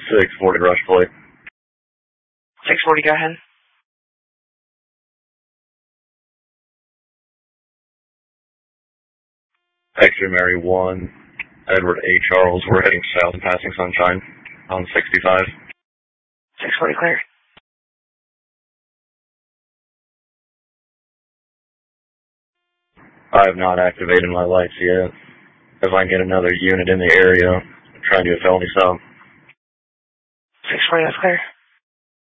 640 Rush Plate. 640, go ahead. Extra Mary 1, Edward A. Charles. We're heading south and passing Sunshine on 65. 640, clear. I have not activated my lights yet. If I can get another unit in the area, I'm trying to do a felony stop. 640, that's clear.